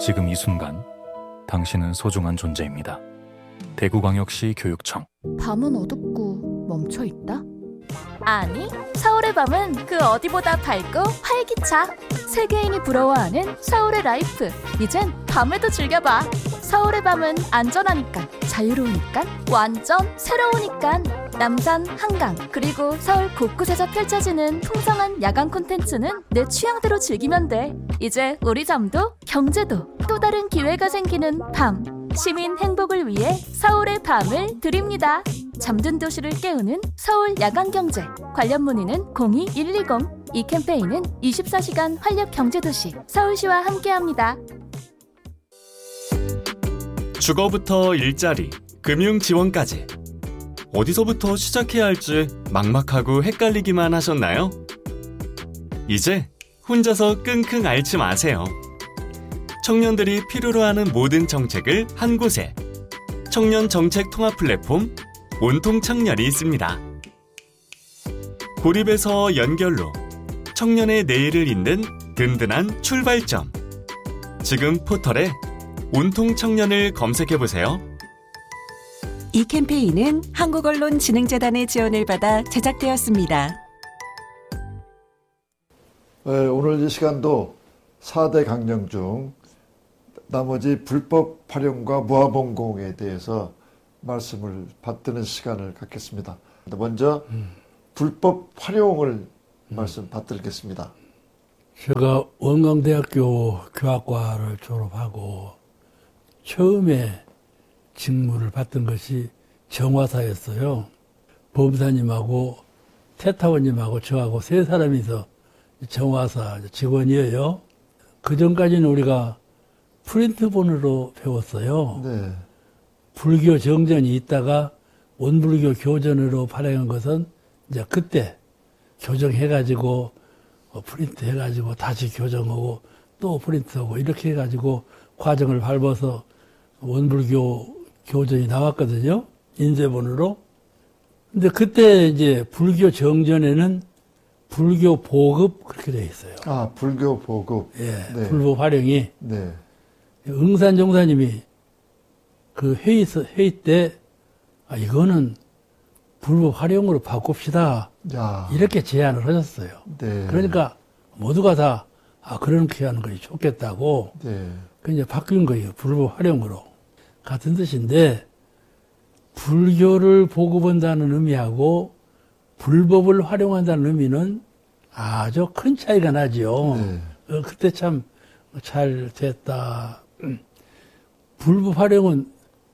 지금 이 순간 당신은 소중한 존재입니다. 대구광역시 교육청. 밤은 어둡고 멈춰있다? 아니, 서울의 밤은 그 어디보다 밝고 활기차. 세계인이 부러워하는 서울의 라이프. 이젠 밤에도 즐겨봐. 서울의 밤은 안전하니까, 자유로우니까, 완전 새로우니까. 남산, 한강, 그리고 서울 곳곳에서 펼쳐지는 풍성한 야간 콘텐츠는 내 취향대로 즐기면 돼. 이제 우리 잠도 경제도 또 다른 기회가 생기는 밤. 시민 행복을 위해 서울의 밤을 드립니다. 잠든 도시를 깨우는 서울 야간경제. 관련 문의는 02-120. 이 캠페인은 24시간 활력경제도시 서울시와 함께합니다. 주거부터 일자리, 금융지원까지 어디서부터 시작해야 할지 막막하고 헷갈리기만 하셨나요? 이제 혼자서 끙끙 앓지 마세요. 청년들이 필요로 하는 모든 정책을 한 곳에, 청년 정책 통합 플랫폼 온통청년이 있습니다. 고립에서 연결로 청년의 내일을 잇는 든든한 출발점. 지금 포털에 온통청년을 검색해보세요. 이 캠페인은 한국언론진흥재단의 지원을 받아 제작되었습니다. 오늘 이 시간도 4대 강령 중 나머지 불법 활용과 무화봉공에 대해서 말씀을 받드는 시간을 갖겠습니다. 먼저 불법 활용을 말씀 받들겠습니다. 제가 원광대학교 교학과를 졸업하고 처음에 직무를 받던 것이 정화사였어요. 범사님하고 태타원님하고 저하고 세 사람이서 정화사 직원이에요. 그 전까지는 우리가 프린트본으로 배웠어요. 네. 불교 정전이 있다가 원불교 교전으로 발행한 것은 이제 그때 교정해가지고 프린트해가지고 다시 교정하고 또 프린트하고 이렇게 해가지고 과정을 밟아서 원불교 교전이 나왔거든요. 인쇄본으로. 근데 그때 이제 불교 정전에는 불교 보급 그렇게 돼 있어요. 아, 불교 보급. 예, 네. 불법 활용이. 네. 응산 정사님이 그 회의 때, 이거는 불법 활용으로 바꿉시다. 야. 이렇게 제안을 하셨어요. 네. 그러니까 모두가 다, 그렇게 하는 것이 좋겠다고. 네. 그 이제 바뀐 거예요. 불법 활용으로. 같은 뜻인데, 불교를 보급한다는 의미하고 불법을 활용한다는 의미는 아주 큰 차이가 나죠. 네. 그때 참 잘 됐다. 불법 활용은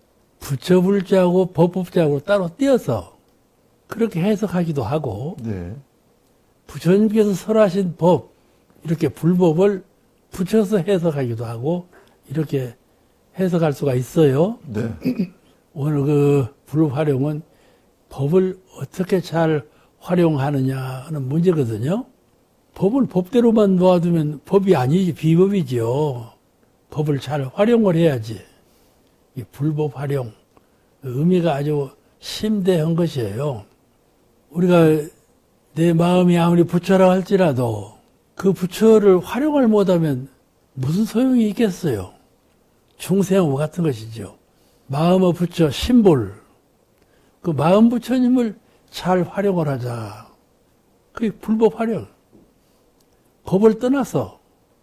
부처불자하고 법법자하고 따로 띄어서 그렇게 해석하기도 하고, 네. 부처님께서 설하신 법, 이렇게 불법을 붙여서 해석하기도 하고, 이렇게 해석할 수가 있어요. 네. 오늘 그 불법 활용은 법을 어떻게 잘 활용하느냐 하는 문제거든요. 법을 법대로만 놓아두면 법이 아니지, 비법이죠. 법을 잘 활용을 해야지. 이 불법 활용, 의미가 아주 심대한 것이에요. 우리가 내 마음이 아무리 부처라 할지라도 그 부처를 활용을 못하면 무슨 소용이 있겠어요. 중생하고 같은 것이죠. 마음의 부처, 심볼. 그 마음 부처님을 잘 활용을 하자. 그게 불법 활용. 법을 떠나서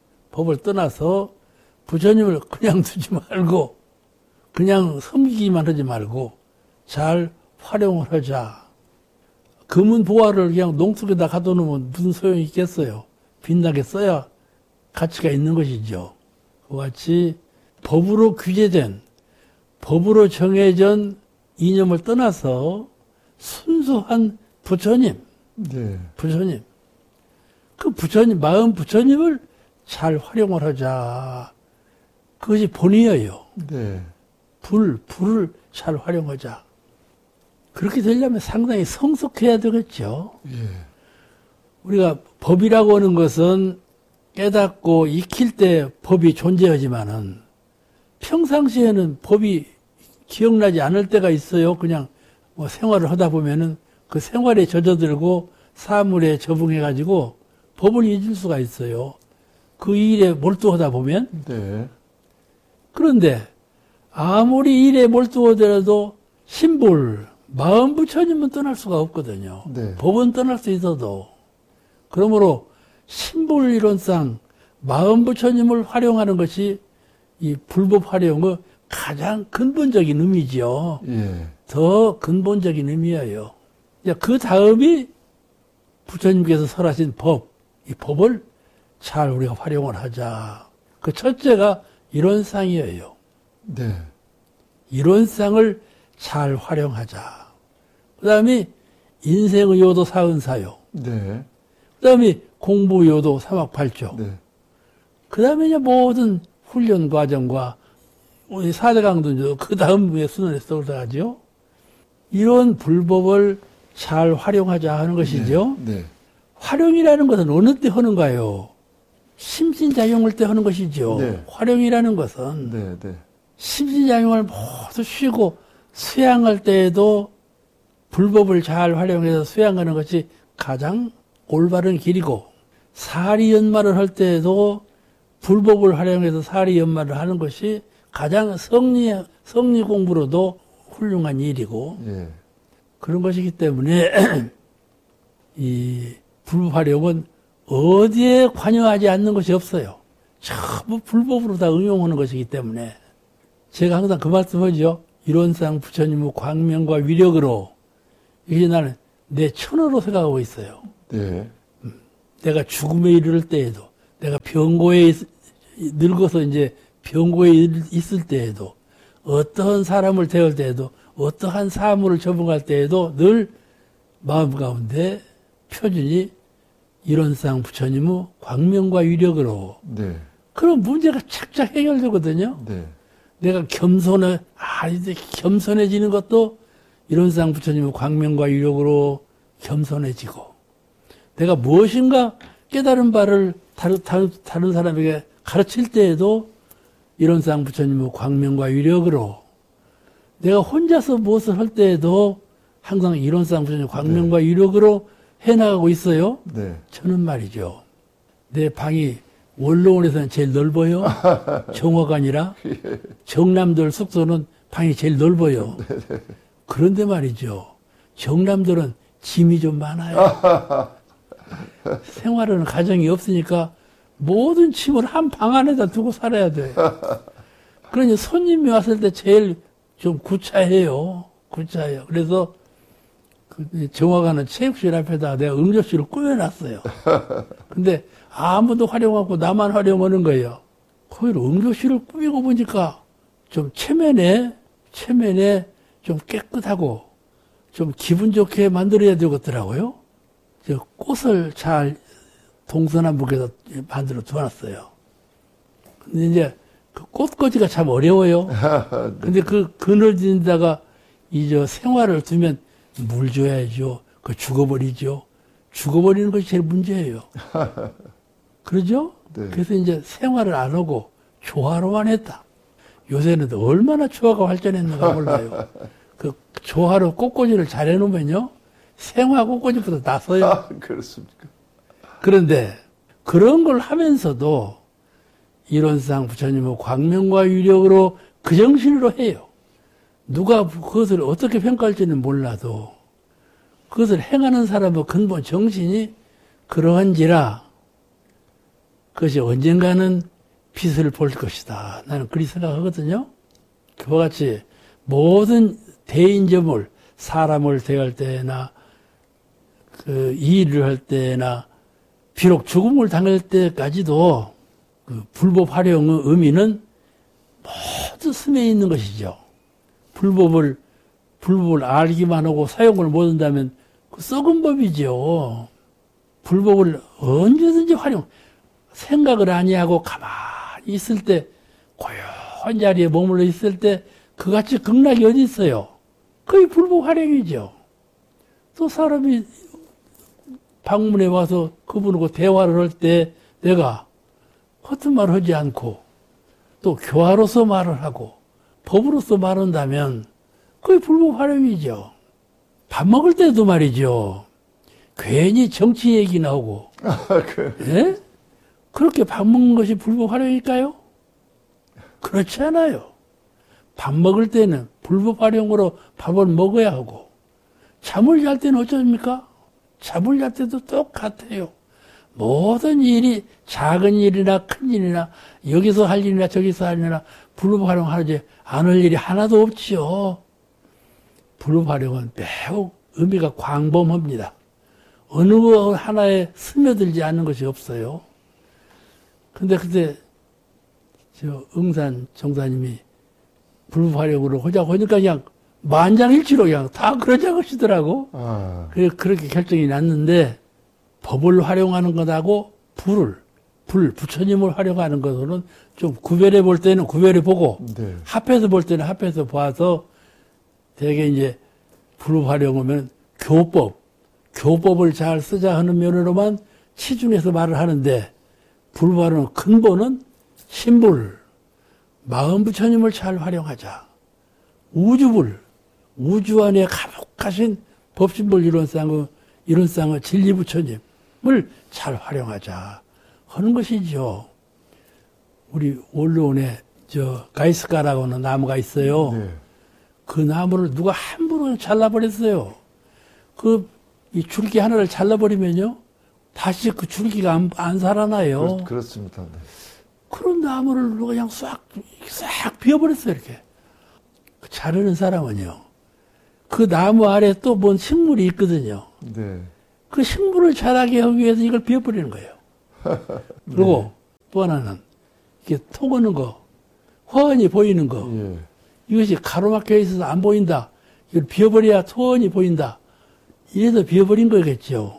부처님을 그냥 두지 말고, 그냥 섬기기만 하지 말고, 잘 활용을 하자. 금은 보화를 그냥 농속에다 가둬놓으면 무슨 소용이 있겠어요. 빛나게 써야 가치가 있는 것이죠. 그와 같이 법으로 규제된, 법으로 정해진 이념을 떠나서 순수한 부처님, 네. 부처님. 그 부처님, 마음 부처님을 잘 활용을 하자. 그것이 본이에요. 네. 불을 잘 활용하자. 그렇게 되려면 상당히 성숙해야 되겠죠. 예. 우리가 법이라고 하는 것은 깨닫고 익힐 때 법이 존재하지만은 평상시에는 법이 기억나지 않을 때가 있어요. 그냥 뭐 생활을 하다 보면은 그 생활에 젖어들고 사물에 적응해가지고 법을 잊을 수가 있어요. 그 일에 몰두하다 보면. 네. 그런데 아무리 일에 몰두하더라도 신불, 마음 부처님은 떠날 수가 없거든요. 네. 법은 떠날 수 있어도. 그러므로 신불 이론상 마음 부처님을 활용하는 것이 이 불법 활용의 가장 근본적인 의미지요. 예. 더 근본적인 의미예요. 그 다음이 부처님께서 설하신 법, 이 법을 잘 우리가 활용을 하자. 그 첫째가 이론상이에요. 네. 이론상을 잘 활용하자. 그 다음에 인생의 요도 사은사요. 네. 그 다음에 공부 요도 삼학팔조. 네. 그 다음에 이제 모든 훈련 과정과 우리 4대 강도 그 다음에 순원에 써가지요. 이런 불법을 잘 활용하자 하는 것이죠. 네. 활용이라는 것은 어느 때 하는가요? 심신작용할 때 하는 것이죠. 네. 활용이라는 것은 네. 네. 심신작용을 모두 쉬고 수양할 때에도 불법을 잘 활용해서 수양하는 것이 가장 올바른 길이고, 사리연말을 할 때에도 불법을 활용해서 사리연말을 하는 것이 가장 성리 공부로도 훌륭한 일이고, 예. 그런 것이기 때문에 이 불법 활용은 어디에 관여하지 않는 것이 없어요. 전부 불법으로 다 응용하는 것이기 때문에 제가 항상 그 말씀하죠. 이론상 부처님의 광명과 위력으로, 이게 나는 내 천어로 생각하고 있어요. 네. 내가 죽음에 이르를 때에도, 내가 병고에 늙어서 이제 병고에 있을 때에도, 어떠한 사람을 대할 때에도, 어떠한 사물을 접응할 때에도 늘 마음 가운데 표준이 이론상 부처님의 광명과 위력으로, 네. 그런 문제가 착착 해결되거든요. 네. 내가 이제 겸손해지는 것도 이론상 부처님의 광명과 위력으로 겸손해지고, 내가 무엇인가 깨달은 바를 다른 사람에게 가르칠 때에도 이론상 부처님의 광명과 위력으로, 내가 혼자서 무엇을 할 때에도 항상 이론상 부처님의 광명과 위력으로 해나가고 있어요. 네. 저는 말이죠. 내 방이 원로원에서는 제일 넓어요. 정화관이라. 정남들 숙소는 방이 제일 넓어요. 그런데 말이죠. 정남들은 짐이 좀 많아요. 생활하는 가정이 없으니까 모든 짐을 한 방 안에다 두고 살아야 돼. 그러니 손님이 왔을 때 제일 좀 구차해요. 구차해요. 그래서 그 정화관은 체육실 앞에다 내가 응접실을 꾸며놨어요. 근데 아무도 활용하고 나만 활용하는 거예요. 거기로 응접실을 꾸미고 보니까 좀 체면에 좀 깨끗하고 좀 기분 좋게 만들어야 되겠더라고요. 저 꽃을 잘 동서남북에서 만들어 두어놨어요. 근데 이제 그 꽃꽂이가 참 어려워요. 근데 그 그늘진다가 이 생활을 두면 물 줘야죠. 그 죽어버리죠. 죽어버리는 것이 제일 문제예요. 그러죠? 네. 그래서 이제 생활을 안 하고 조화로만 했다. 요새는 얼마나 조화가 발전했는가 몰라요. 그 조화로 꽃꽂이를 잘 해놓으면요, 생화 꽃꽂이보다 낫어요. 아, 그렇습니까? 그런데 그런 걸 하면서도 이론상 부처님의 광명과 위력으로 그 정신으로 해요. 누가 그것을 어떻게 평가할지는 몰라도 그것을 행하는 사람의 근본 정신이 그러한지라 그것이 언젠가는 빛을 볼 것이다. 나는 그리 생각하거든요. 그와 같이 모든 대인점을, 사람을 대할 때나 그 일을 할 때나 비록 죽음을 당할 때까지도 그 불법 활용의 의미는 모두 스며 있는 것이죠. 불법을 알기만 하고 사용을 못한다면 그 썩은 법이죠. 불법을 언제든지 생각을 아니하고 가만히 있을 때, 고요한 자리에 머물러 있을 때 그같이 극락이 어디 있어요? 그게 불법 활용이죠. 또 사람이 방문에 와서 그분하고 대화를 할 때 내가 허튼 말을 하지 않고 또 교화로서 말을 하고 법으로서 말한다면 그게 불법 활용이죠. 밥 먹을 때도 말이죠. 괜히 정치 얘기 나오고. 예? 그렇게 밥 먹는 것이 불법 활용일까요? 그렇지 않아요. 밥 먹을 때는 불법 활용으로 밥을 먹어야 하고, 잠을 잘 때는 어쩌십니까? 잠을 잘 때도 똑같아요. 모든 일이 작은 일이나 큰 일이나 여기서 할 일이나 저기서 할 일이나 불법 활용하지 않을 일이 하나도 없지요. 불법 활용은 매우 의미가 광범합니다. 어느 하나에 스며들지 않는 것이 없어요. 근데 그때 저 응산 정사님이 불법 활용으로 하자고 하니까 그냥 만장일치로 그냥 다 그러자고 하시더라고. 그렇게 결정이 났는데 법을 활용하는 것하고 부처님을 활용하는 것으로는 좀 구별해 볼 때는 구별해 보고, 네. 합해서 볼 때는 합해서 봐서 되게 이제 불법 활용하면 교법을 잘 쓰자 하는 면으로만 치중해서 말을 하는데, 불법 활용 근본은 신불, 마음 부처님을 잘 활용하자. 우주 안에 가득하신 법신불 이론상의 진리 부처님을 잘 활용하자 하는 것이죠. 우리 원로원에 가이스카라고 하는 나무가 있어요. 네. 그 나무를 누가 함부로 잘라버렸어요. 이 줄기 하나를 잘라버리면요, 다시 그 줄기가 안 살아나요. 그렇습니다. 네. 그런 나무를 누가 그냥 싹 비워버렸어요, 이렇게. 자르는 사람은요, 그 나무 아래 또 뭔 식물이 있거든요. 네. 그 식물을 자라게 하기 위해서 이걸 비워버리는 거예요. 그리고 네. 또 하나는, 이렇게 통하는 거, 훤히 보이는 거, 예. 이것이 가로막혀 있어서 안 보인다. 이걸 비워버려야 훤히 보인다. 이래서 비워버린 거겠죠.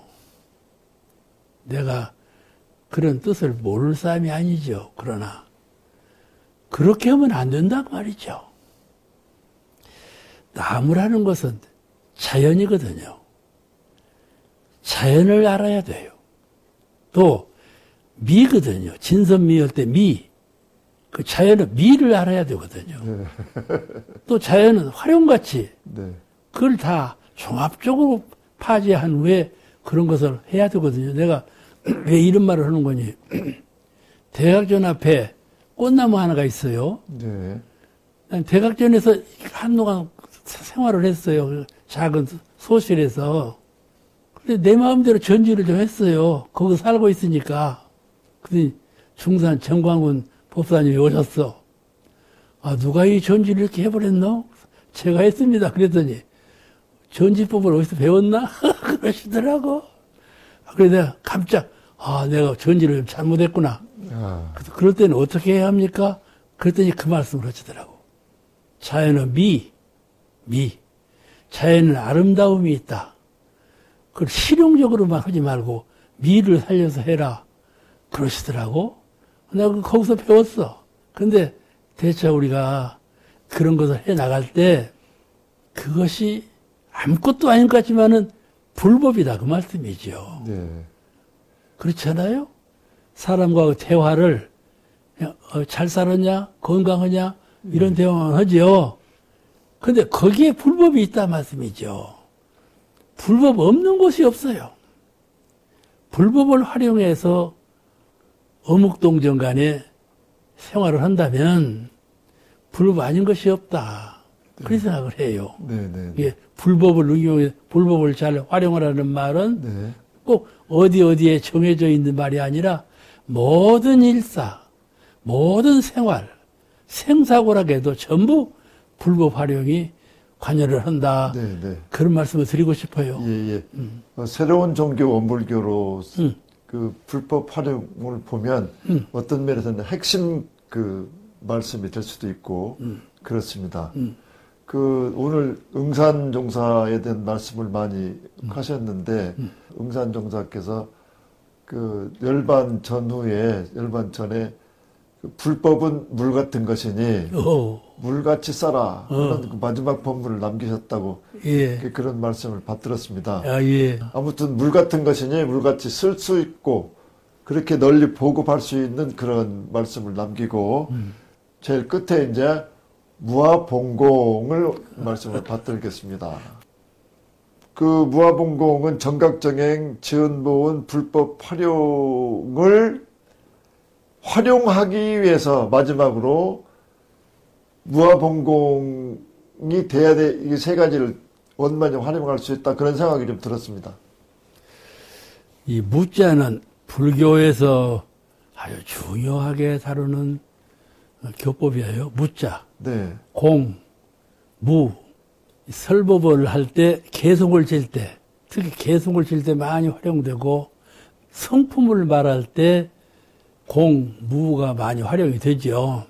내가 그런 뜻을 모를 사람이 아니죠. 그러나 그렇게 하면 안 된다고 말이죠. 나무라는 것은 자연이거든요. 자연을 알아야 돼요. 또 미거든요. 진선미할 때 미. 그 자연은 미를 알아야 되거든요. 네. 또 자연은 활용같이 네. 그걸 다 종합적으로 파지한 후에 그런 것을 해야 되거든요. 내가 왜 이런 말을 하는 거니? 대각전 앞에 꽃나무 하나가 있어요. 네. 난 대각전에서 한동안 생활을 했어요. 작은 소실에서. 근데 내 마음대로 전지를 좀 했어요. 거기 살고 있으니까. 근데 중산 정광훈 법사님이 오셨어. 아, 누가 이 전지를 이렇게 해버렸노? 제가 했습니다. 그랬더니, 전지법을 어디서 배웠나? 그러시더라고. 그래서 내가 깜짝, 내가 전지를 좀 잘못했구나. 그래서 그럴 때는 어떻게 해야 합니까? 그랬더니 그 말씀을 하시더라고. 자연은 미. 자연은 아름다움이 있다. 그걸 실용적으로만 하지 말고 미를 살려서 해라. 그러시더라고. 내가 거기서 배웠어. 근데 대체 우리가 그런 것을 해 나갈 때 그것이 아무것도 아닌 것 같지만은 불법이다. 그 말씀이죠. 네. 그렇지 않아요? 사람과 대화를 잘 살았냐? 건강하냐? 이런 대화만 하죠. 근데 거기에 불법이 있다 말씀이죠. 불법 없는 곳이 없어요. 불법을 활용해서 어묵동정 간에 생활을 한다면 불법 아닌 것이 없다. 그런 생각을 해요. 네. 이게 불법을 이용해 불법을 잘 활용하라는 말은 네. 꼭 어디에 정해져 있는 말이 아니라 모든 일사, 모든 생활, 생사고락에도 전부 불법 활용이 관여를 한다. 네. 그런 말씀을 드리고 싶어요. 예. 새로운 종교 원불교로 그 불법 활용을 보면 어떤 면에서는 핵심 그 말씀이 될 수도 있고 그렇습니다. 그 오늘 응산종사에 대한 말씀을 많이 하셨는데 응산종사께서 그 열반 전에 그 불법은 물 같은 것이니 물같이 써라 그런 그 마지막 법문을 남기셨다고 예. 그런 말씀을 받들었습니다. 예. 아무튼 물 같은 것이니 물같이 쓸 수 있고 그렇게 널리 보급할 수 있는 그런 말씀을 남기고 제일 끝에 이제 무아봉공을 말씀을 받들겠습니다. 그 무아봉공은 정각정행, 지은보은 불법 활용을 활용하기 위해서 마지막으로 무화봉공이 돼야 돼. 이 세 가지를 원만히 활용할 수 있다. 그런 생각이 좀 들었습니다. 이 무자는 불교에서 아주 중요하게 다루는 교법이에요. 무자. 네. 공, 무. 설법을 할 때, 개송을 질 때, 특히 개송을 질 때 많이 활용되고, 성품을 말할 때 공, 무가 많이 활용이 되죠.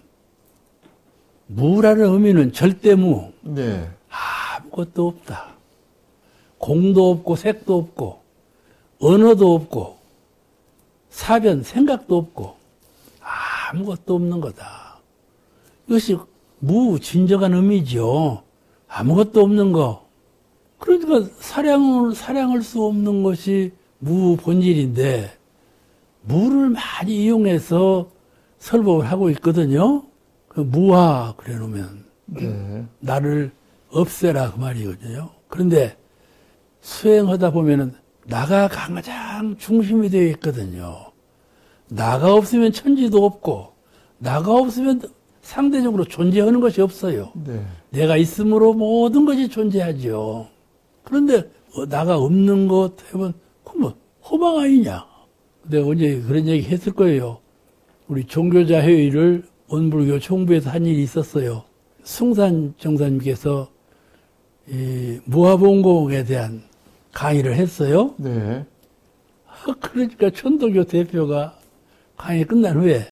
무라는 의미는 절대무. 네. 아무것도 없다. 공도 없고 색도 없고 언어도 없고 사변 생각도 없고 아무것도 없는 거다. 이것이 무 진정한 의미죠. 아무것도 없는 거. 그러니까 사량할 수 없는 것이 무 본질인데 무를 많이 이용해서 설법을 하고 있거든요. 그 무화 그래 놓으면 네. 나를 없애라 그 말이거든요. 그런데 수행하다 보면은 나가 가장 중심이 되어 있거든요. 나가 없으면 천지도 없고 나가 없으면 상대적으로 존재하는 것이 없어요. 네. 내가 있으므로 모든 것이 존재하죠. 그런데 나가 없는 것 하면 그뭐 호방 아니냐. 내가 언제 그런 얘기 했을 거예요. 우리 종교자 회의를 원불교 총부에서 한 일이 있었어요. 숭산 정사님께서 이 무화봉공에 대한 강의를 했어요. 네. 그러니까 천도교 대표가 강의 끝난 후에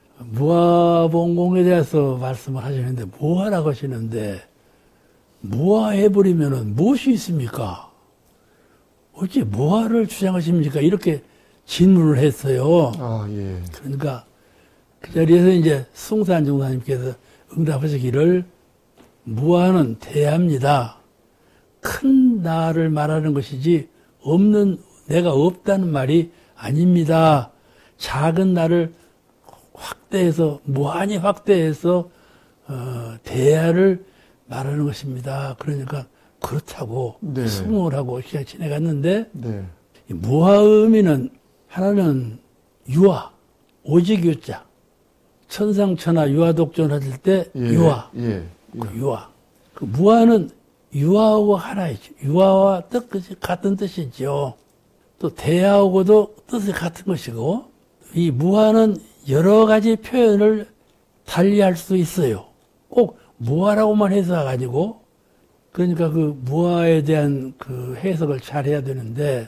무화봉공에 대해서 말씀을 하시는데 무화라고 하시는데 무화해버리면은 무엇이 있습니까? 어찌 무화를 주장하십니까? 이렇게 질문을 했어요. 아, 예. 그러니까 그 자리에서 이제 숭산 정사님께서 응답하시기를 무화는 대합니다. 큰 나를 말하는 것이지 없는 내가 없다는 말이 아닙니다. 작은 나를 확대해서 무한히 확대해서 대야를 말하는 것입니다. 그러니까 그렇다고 네. 수긍을 하고 시간 지내갔는데 네. 이 무화 의미는 하나는 유화 오직 유자 천상천하 유화독존 하실 때 예. 유화 예. 그 유화 그 무화는 유화하고 하나이죠. 유화와 뜻이 같은 뜻이죠. 또 대야하고도 뜻이 같은 것이고 이 무화는 여러 가지 표현을 달리할 수 있어요. 꼭 무화라고만 해석가지고 그러니까 그 무화에 대한 그 해석을 잘 해야 되는데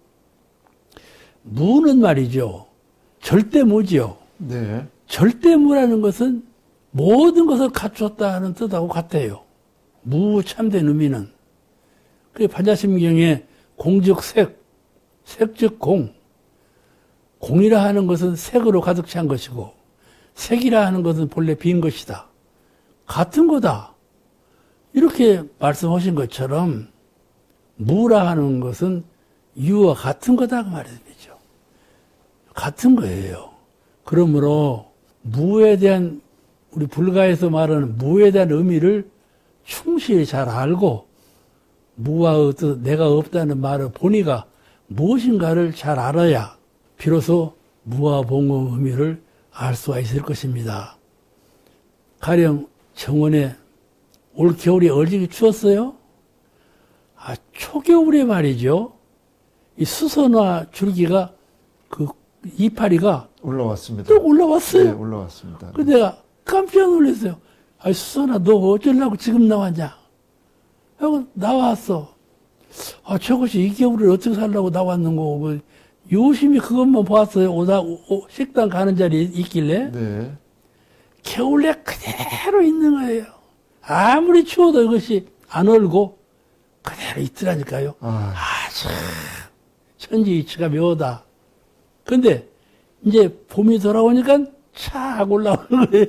무는 말이죠. 절대무지요. 네. 절대무라는 것은 모든 것을 갖추었다 하는 뜻하고 같아요. 무 참된 의미는. 그 반야심경에 공즉 색, 색즉 공. 공이라 하는 것은 색으로 가득 찬 것이고 색이라 하는 것은 본래 빈 것이다. 같은 거다. 이렇게 말씀하신 것처럼 무라 하는 것은 유와 같은 거다 그 말이죠. 같은 거예요. 그러므로 무에 대한 우리 불가에서 말하는 무에 대한 의미를 충실히 잘 알고 무와 뜻 내가 없다는 말을 본의가 무엇인가를 잘 알아야 비로소 무와 봉공 의미를 알 수가 있을 것입니다. 가령 정원에 올 겨울이 얼지기 추웠어요? 초겨울에 말이죠. 이 수선화 줄기가 그 이파리가 올라왔습니다. 또 올라왔어요. 네, 올라왔습니다. 그래서 내가 깜짝 놀랐어요. 수선아, 너 어쩌려고 지금 나왔냐? 하고 나왔어. 저것이 이 겨울을 어떻게 살려고 나왔는 거고, 요심히 그것만 봤어요. 식당 가는 자리에 있길래. 네. 겨울에 그대로 있는 거예요. 아무리 추워도 이것이 안 얼고 그대로 있더라니까요. 참, 천지이치가 묘하다. 근데 이제 봄이 돌아오니까 착 올라오는 거예요.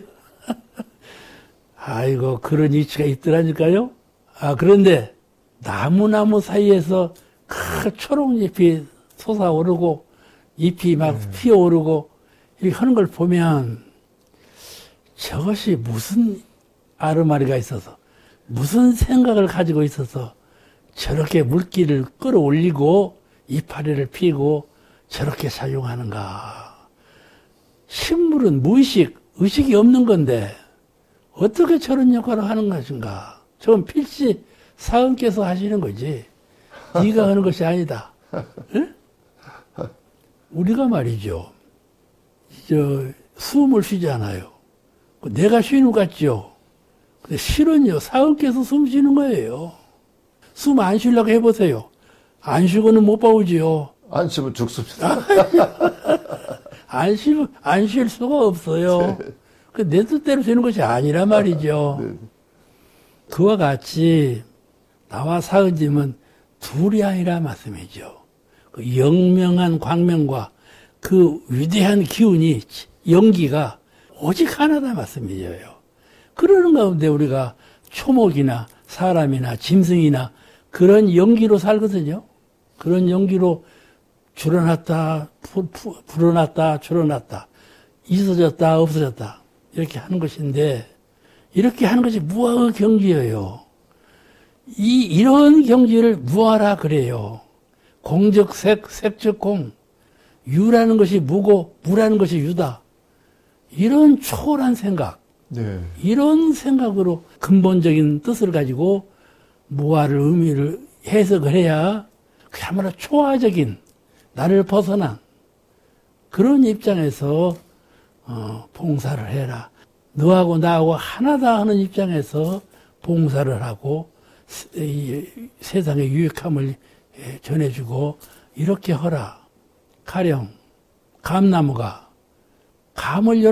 아이고, 그런 이치가 있더라니까요. 그런데 나무 사이에서 큰 초록잎이 솟아오르고 잎이 막 피어오르고 이렇게 하는 걸 보면 저것이 무슨 아르마리가 있어서 무슨 생각을 가지고 있어서 저렇게 물기를 끌어올리고 이파리를 피고 저렇게 사용하는가. 식물은 무의식, 의식이 없는 건데 어떻게 저런 역할을 하는 것인가? 저건 필시 사은께서 하시는 거지. 네가 하는 것이 아니다. 응? 우리가 말이죠. 숨을 쉬잖아요. 내가 쉬는 것 같죠? 근데 실은요, 사은께서 숨 쉬는 거예요. 숨 안 쉬려고 해보세요. 안 쉬고는 못 봐오지요. 안 쉬면 죽습니다. 안 쉴 수가 없어요. 내 뜻대로 되는 것이 아니란 말이죠. 네. 그와 같이 나와 사은님은 둘이 아니라 말씀이죠. 그 영명한 광명과 그 위대한 기운이, 연기가 오직 하나다 말씀이죠. 그러는 가운데 우리가 초목이나 사람이나 짐승이나 그런 연기로 살거든요. 그런 연기로 줄어났다, 불어났다, 줄어났다, 있어졌다, 없어졌다 이렇게 하는 것인데, 이렇게 하는 것이 무아의 경지예요. 이런 경지를 무아라 그래요. 공적 색, 색적 공, 유라는 것이 무고 무라는 것이 유다. 이런 초월한 생각, 네. 이런 생각으로 근본적인 뜻을 가지고 무아를 의미를 해석을 해야 그야말로 초화적인, 나를 벗어난 그런 입장에서 봉사를 해라. 너하고 나하고 하나다 하는 입장에서 봉사를 하고 세상의 유익함을 전해주고 이렇게 하라. 가령 감나무가 감을 여러